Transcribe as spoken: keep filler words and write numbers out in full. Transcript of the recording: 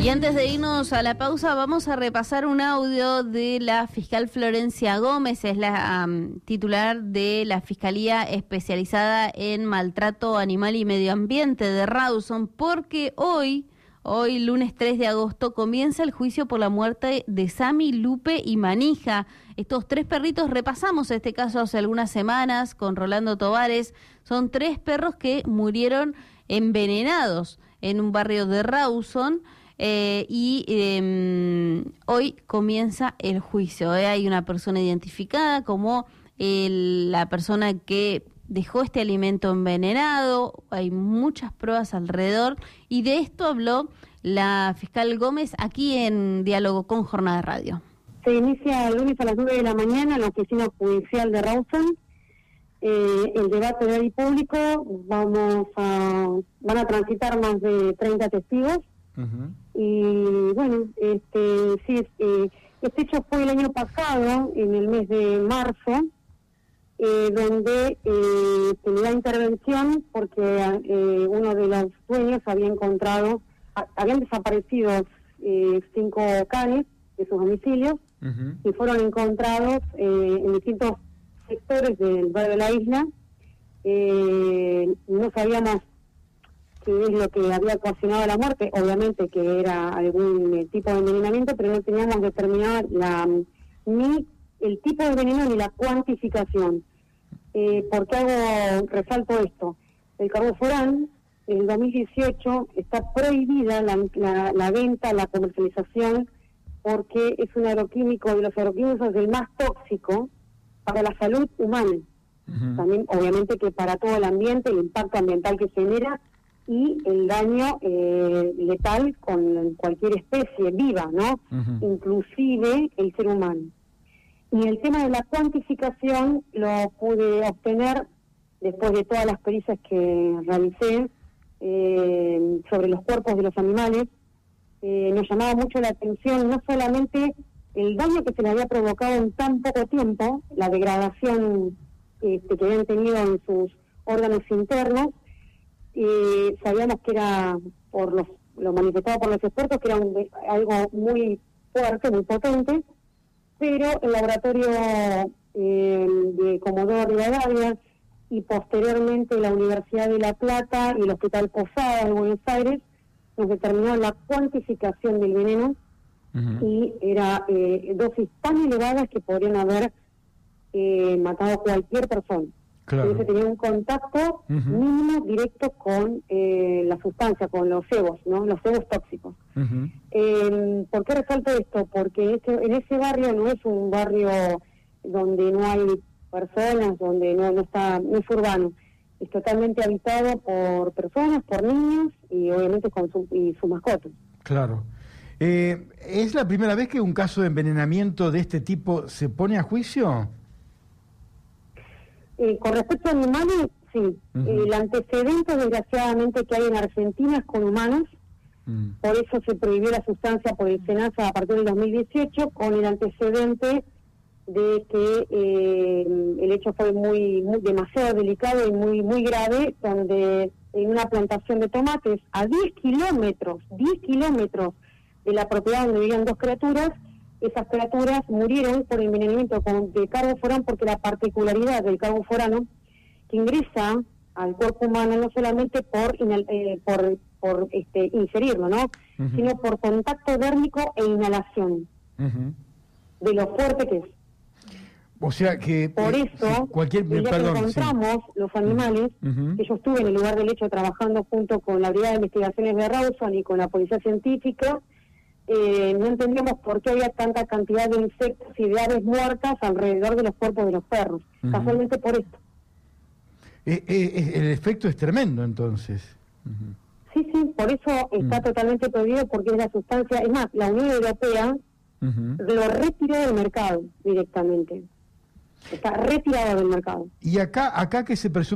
Y antes de irnos a la pausa, vamos a repasar un audio de la fiscal Florencia Gómez, es la um, titular de la Fiscalía Especializada en Maltrato Animal y Medio Ambiente de Rawson, porque hoy, hoy lunes tres de agosto, comienza el juicio por la muerte de Sammy, Lupe y Manija. Estos tres perritos, repasamos este caso hace algunas semanas con Rolando Tovares, son tres perros que murieron envenenados en un barrio de Rawson. Eh, y eh, hoy comienza el juicio. ¿eh? Hay una persona identificada como el, la persona que dejó este alimento envenenado. Hay muchas pruebas alrededor y de esto habló la fiscal Gómez aquí en Diálogo con Jornada Radio. Se inicia el lunes a las nueve de la mañana en la oficina judicial de Rawson. Eh, el debate oral y público, vamos a, van a transitar más de treinta testigos. Uh-huh. Y bueno, este sí, eh, este hecho fue el año pasado, en el mes de marzo, eh, donde eh, tenía intervención porque eh, uno de los dueños había encontrado, a, habían desaparecido eh, cinco canes de sus domicilios. Uh-huh. Y fueron encontrados eh, en distintos sectores del barrio de la isla. Eh, no sabíamos qué es lo que había ocasionado la muerte, obviamente que era algún eh, tipo de envenenamiento, pero no teníamos determinada la, ni el tipo de veneno ni la cuantificación. Eh, ¿Por qué hago, resalto esto? El carboforán, en el dos mil dieciocho, está prohibida la, la, la venta, la comercialización, porque es un agroquímico, de los agroquímicos el más tóxico para la salud humana. Uh-huh. También, obviamente, que para todo el ambiente, el impacto ambiental que genera, y el daño eh, letal con cualquier especie viva, ¿no? Uh-huh. Inclusive el ser humano. Y el tema de la cuantificación lo pude obtener después de todas las pericias que realicé eh, sobre los cuerpos de los animales. Eh, nos llamaba mucho la atención no solamente el daño que se le había provocado en tan poco tiempo, la degradación este, que habían tenido en sus órganos internos. Eh, sabíamos que era, por los lo manifestado por los expertos, que era un, algo muy fuerte, muy potente, pero el laboratorio eh, de Comodoro Rivadavia y posteriormente la Universidad de La Plata y el Hospital Posada de Buenos Aires nos determinó la cuantificación del veneno. Uh-huh. Y era eh, dosis tan elevadas que podrían haber eh, matado a cualquier persona. Claro. Entonces tenía un contacto uh-huh. mínimo directo con eh, la sustancia, con los cebos, ¿no? Los cebos tóxicos. Uh-huh. Eh, ¿Por qué resalto esto? Porque este, en ese barrio no es un barrio donde no hay personas, donde no, no está, no es urbano. Es totalmente habitado por personas, por niños y obviamente con su, y su mascota. Claro. Eh, ¿Es la primera vez que un caso de envenenamiento de este tipo se pone a juicio? Eh, con respecto a animales, sí. Uh-huh. El antecedente, desgraciadamente, que hay en Argentina es con humanos. Uh-huh. Por eso se prohibió la sustancia por el SENASA a partir del dos mil dieciocho, con el antecedente de que eh, el hecho fue muy, muy demasiado delicado y muy muy grave, donde en una plantación de tomates a diez kilómetros, diez kilómetros de la propiedad donde vivían dos criaturas, esas criaturas murieron por envenenamiento de carboforán, porque la particularidad del carboforano que ingresa al cuerpo humano no solamente por inhal, eh, por, por este, ingerirlo, ¿no? Uh-huh. Sino por contacto dérmico e inhalación, uh-huh. de lo fuerte que es. O sea que... Por eh, eso, sí, cualquier, el día perdón, que encontramos sí. los animales, uh-huh. que yo estuve en el lugar del hecho trabajando junto con la Brigada de Investigaciones de Rawson y con la Policía Científica, Eh, no entendíamos por qué había tanta cantidad de insectos y de aves muertas alrededor de los cuerpos de los perros. Uh-huh. Casualmente por esto. Eh, eh, el efecto es tremendo, entonces. Uh-huh. Sí, sí, por eso está uh-huh. totalmente prohibido, porque es la sustancia... Es más, la Unión Europea uh-huh. lo retiró del mercado directamente. Está retirado del mercado. Y acá, acá que se presume